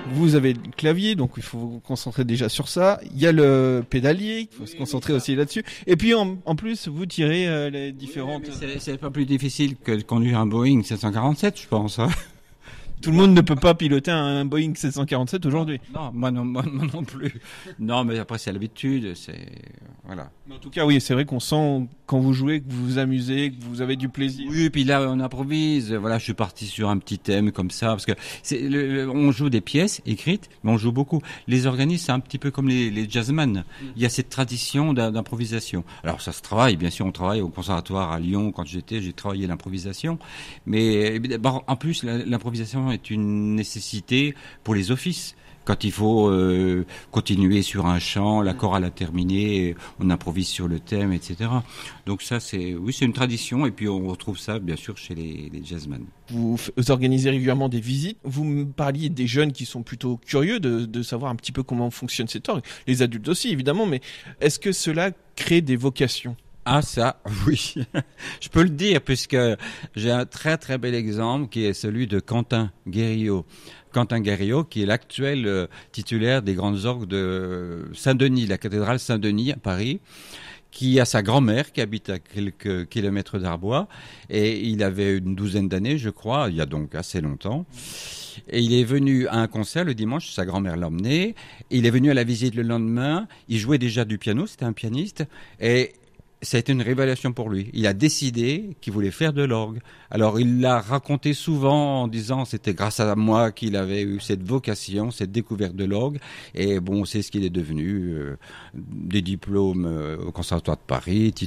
vous avez le clavier, donc il faut vous concentrer déjà sur ça. Il y a le pédalier, il faut se concentrer aussi là-dessus. Et puis en plus, vous tirez les différentes... C'est pas plus difficile que de conduire un Boeing 747, je pense. Hein. Tout le monde ne peut pas piloter un Boeing 747 aujourd'hui. Non, moi non plus. Non, mais après c'est l'habitude, voilà. En tout cas, oui, c'est vrai qu'on sent quand vous jouez que vous vous amusez, que vous avez du plaisir. Oui, et puis là on improvise. Voilà, je suis parti sur un petit thème comme ça parce que on joue des pièces écrites, mais on joue beaucoup. Les organistes, c'est un petit peu comme les jazzmen. Il y a cette tradition d'improvisation. Alors ça se travaille, bien sûr, on travaille au conservatoire à Lyon. Quand j'ai travaillé l'improvisation, mais d'abord, en plus l'improvisation est une nécessité pour les offices. Quand il faut continuer sur un chant, la chorale a terminé, on improvise sur le thème, etc. Donc ça, c'est une tradition, et puis on retrouve ça, bien sûr, chez les jazzmen. Vous organisez régulièrement des visites. Vous me parliez des jeunes qui sont plutôt curieux de savoir un petit peu comment fonctionne cet orgue. Les adultes aussi, évidemment, mais est-ce que cela crée des vocations ? Ah ça, oui, je peux le dire puisque j'ai un très très bel exemple qui est celui de Quentin Guerriot. Quentin Guerriot qui est l'actuel titulaire des grandes orgues de Saint-Denis, la cathédrale Saint-Denis à Paris, qui a sa grand-mère qui habite à quelques kilomètres d'Arbois et il avait une douzaine d'années je crois, il y a donc assez longtemps. Et il est venu à un concert le dimanche, sa grand-mère l'a emmené, il est venu à la visite le lendemain, il jouait déjà du piano, c'était un pianiste et ça a été une révélation pour lui. Il a décidé qu'il voulait faire de l'orgue. Alors il l'a raconté souvent en disant c'était grâce à moi qu'il avait eu cette vocation, cette découverte de l'orgue. Et bon, c'est ce qu'il est devenu. Des diplômes au Conservatoire de Paris,